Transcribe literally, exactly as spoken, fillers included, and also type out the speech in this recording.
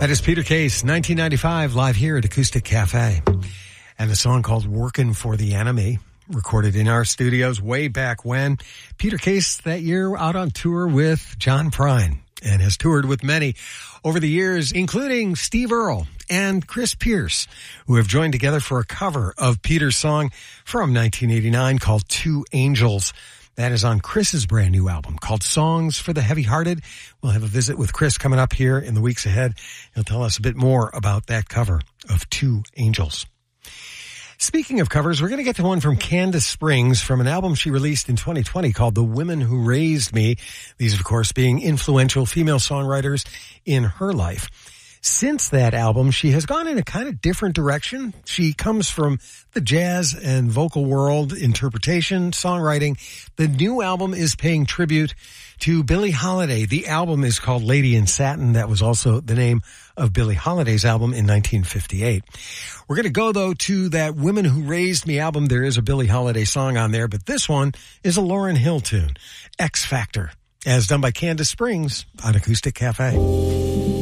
That is Peter Case, nineteen ninety-five, live here at Acoustic Cafe. And a song called Workin' for the Enemy, recorded in our studios way back when. Peter Case that year out on tour with John Prine, and has toured with many over the years, including Steve Earle and Chris Pierce, who have joined together for a cover of Peter's song from nineteen eighty-nine called Two Angels. That is on Chris's brand new album called Songs for the Heavy-Hearted. We'll have a visit with Chris coming up here in the weeks ahead. He'll tell us a bit more about that cover of Two Angels. Speaking of covers, we're going to get to one from Candace Springs from an album she released in twenty twenty called The Women Who Raised Me. These, of course, being influential female songwriters in her life. Since that album, she has gone in a kind of different direction. She comes from the jazz and vocal world, interpretation, songwriting. The new album is paying tribute to Billie Holiday. The album is called Lady in Satin. That was also the name of Billie Holiday's album in nineteen fifty-eight. We're going to go, though, to that Women Who Raised Me album. There is a Billie Holiday song on there, but this one is a Lauryn Hill tune, X Factor, as done by Candace Springs on Acoustic Cafe.